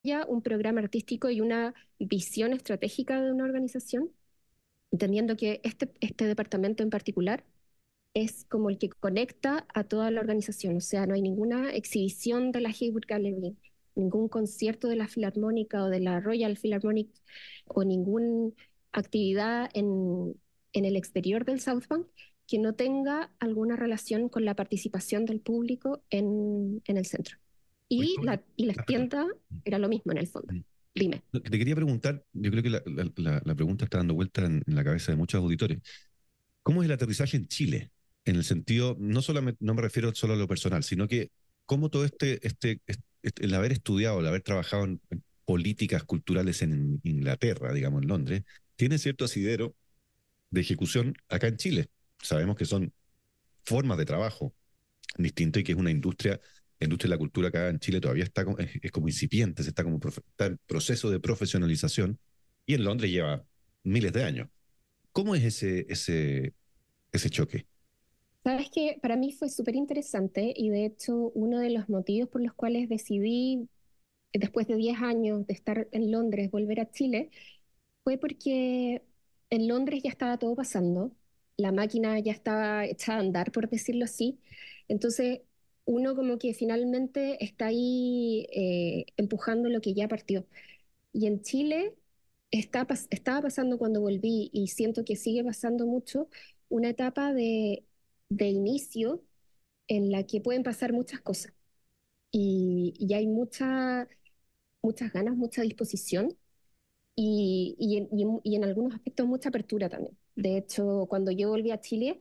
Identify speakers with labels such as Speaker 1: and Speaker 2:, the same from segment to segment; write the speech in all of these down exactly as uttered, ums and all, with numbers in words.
Speaker 1: haya un programa artístico y una visión estratégica de una organización, entendiendo que este, este departamento en particular es como el que conecta a toda la organización. O sea, no hay ninguna exhibición de la Hayward Gallery, ningún concierto de la Filarmónica o de la Royal Philharmonic o ninguna actividad en, en el exterior del South Bank que no tenga alguna relación con la participación del público en, en el centro.
Speaker 2: Oye,
Speaker 1: Y,
Speaker 2: oye,
Speaker 1: la, y las
Speaker 2: ah, perdón.
Speaker 1: tiendas era lo mismo en el fondo. Dime.
Speaker 2: Lo que te quería preguntar, yo creo que la, la- la- la pregunta está dando vuelta en, en la cabeza de muchos auditores. ¿Cómo es el aterrizaje en Chile? En el sentido, no solamente, no me refiero solo a lo personal, sino que cómo todo este, este, este- el haber estudiado, el haber trabajado en, en políticas culturales en Inglaterra, digamos, en Londres, tiene cierto asidero de ejecución acá en Chile. Sabemos que son formas de trabajo distintas y que es una industria, la industria de la cultura acá en Chile todavía está como, es, es como incipiente, se está como profe- está en proceso de profesionalización y en Londres lleva miles de años. ¿Cómo es ese, ese, ese choque?
Speaker 1: Sabes que para mí fue súper interesante y de hecho uno de los motivos por los cuales decidí, después de diez años de estar en Londres, volver a Chile, fue porque en Londres ya estaba todo pasando, la máquina ya estaba echada a andar, por decirlo así. Entonces uno como que finalmente está ahí eh, empujando lo que ya partió. Y en Chile está, pas- estaba pasando cuando volví y siento que sigue pasando mucho una etapa de, de inicio en la que pueden pasar muchas cosas y, y hay mucha, muchas ganas, mucha disposición y, y, en, y en- y en algunos aspectos mucha apertura también. De hecho, cuando yo volví a Chile,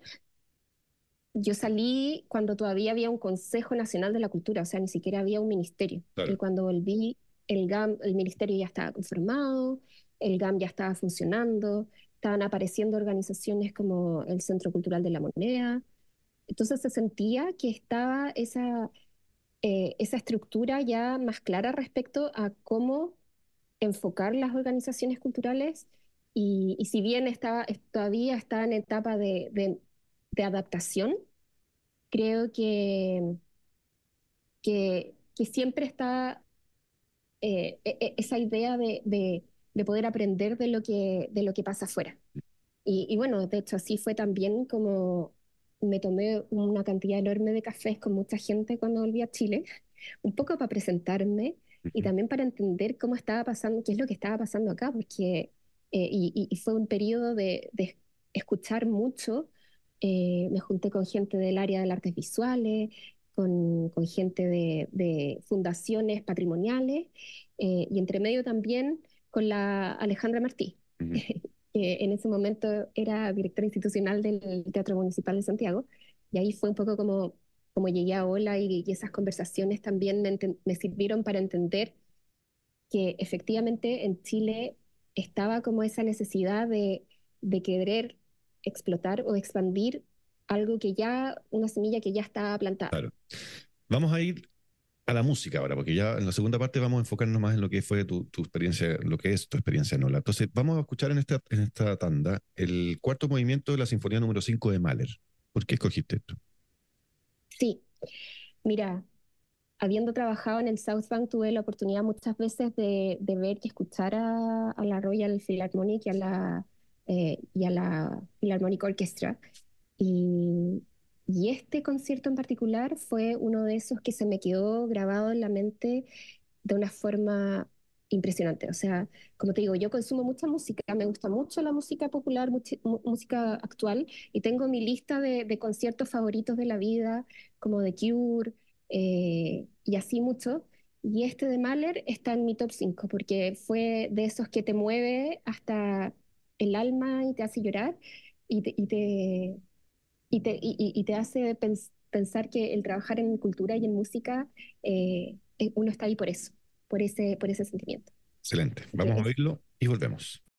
Speaker 1: yo salí cuando todavía había un Consejo Nacional de la Cultura, o sea, ni siquiera había un ministerio. Y
Speaker 2: Claro.
Speaker 1: cuando volví, el G A M, el ministerio ya estaba conformado, el G A M ya estaba funcionando, estaban apareciendo organizaciones como el Centro Cultural de la Moneda. Entonces se sentía que estaba esa, eh, esa estructura ya más clara respecto a cómo enfocar las organizaciones culturales y, y si bien estaba, todavía está en etapa de, de, de adaptación, creo que, que, que siempre está eh, e- e- esa idea de, de, de, poder aprender de lo que, de lo que pasa afuera. Y, y bueno, de hecho así fue también como me tomé una cantidad enorme de cafés con mucha gente cuando volví a Chile, un poco para presentarme y
Speaker 2: Ujú.
Speaker 1: también para entender cómo estaba pasando, qué es lo que estaba pasando acá, porque eh, y, y, fue un periodo de, de escuchar mucho. Eh, me junté con gente del área de las artes visuales, con, con gente de, de, fundaciones patrimoniales eh, y entre medio también con la Alejandra Martí,
Speaker 2: Ujú.
Speaker 1: que en ese momento era directora institucional del Teatro Municipal de Santiago, y ahí fue un poco como, como llegué a Ola y, y esas conversaciones también me, me sirvieron para entender que efectivamente en Chile estaba como esa necesidad de, de querer explotar o expandir algo que ya, una semilla que ya estaba plantada.
Speaker 2: Claro. Vamos a ir a la música ahora, porque ya en la segunda parte vamos a enfocarnos más en lo que fue tu, tu experiencia, lo que es tu experiencia en Ola. Entonces, vamos a escuchar en esta, en esta tanda el cuarto movimiento de la Sinfonía número cinco de Mahler. ¿Por qué escogiste esto?
Speaker 1: Sí, mira, habiendo trabajado en el South Bank, tuve la oportunidad muchas veces de, de ver y escuchar a, a la Royal Philharmonic y a la, eh, y a la Philharmonic Orchestra. Y, y este concierto en particular fue uno de esos que se me quedó grabado en la mente de una forma impresionante. O sea, como te digo, yo consumo mucha música, me gusta mucho la música popular, muchi- mu- música actual, y tengo mi lista de, de conciertos favoritos de la vida, como The Cure, eh, y así mucho. Y este de Mahler está en mi top cinco porque fue de esos que te mueve hasta el alma y te hace llorar y te, y te, y te, y, y- y te hace pens- pensar que el trabajar en cultura y en música, eh, eh, uno está ahí por eso, por ese, por ese sentimiento.
Speaker 2: Excelente.
Speaker 1: Que
Speaker 2: Vamos a
Speaker 1: es
Speaker 2: oírlo y volvemos.